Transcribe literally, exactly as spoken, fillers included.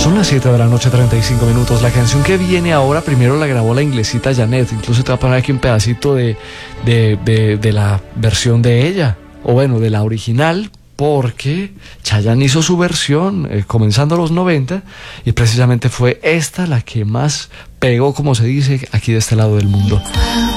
Son las siete de la noche, treinta y cinco minutos. La canción que viene ahora, primero la grabó la inglesita Janet. Incluso te voy a poner aquí un pedacito de, de, de, de la versión de ella, o bueno, de la original, porque Chayanne hizo su versión eh, comenzando los noventa, y precisamente fue esta la que más pegó, como se dice, aquí de este lado del mundo.